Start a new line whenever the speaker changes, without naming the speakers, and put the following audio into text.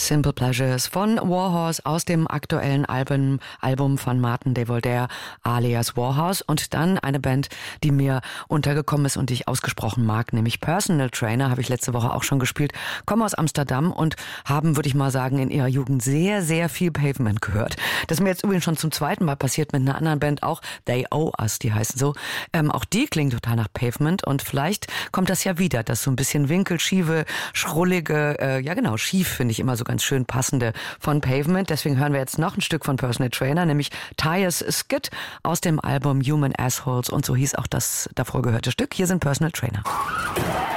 Simple Pleasures von Warhorse aus dem aktuellen Album von Martin de Volder alias Warhorse und dann eine Band, die mir untergekommen ist und die ich ausgesprochen mag, nämlich Personal Trainer, habe ich letzte Woche auch schon gespielt, kommen aus Amsterdam und haben, würde ich mal sagen, in ihrer Jugend sehr, sehr viel Pavement gehört. Das ist mir jetzt übrigens schon zum zweiten Mal passiert mit einer anderen Band auch, They Owe Us, die heißen so. Auch die klingen total nach Pavement und vielleicht kommt das ja wieder, dass so ein bisschen winkelschiefe, schrullige, schief finde ich immer so ganz schön passende von Pavement. Deswegen hören wir jetzt noch ein Stück von Personal Trainer, nämlich Tyres Skid aus dem Album Human Assholes und so hieß auch das davor gehörte Stück. Hier sind Personal Trainer.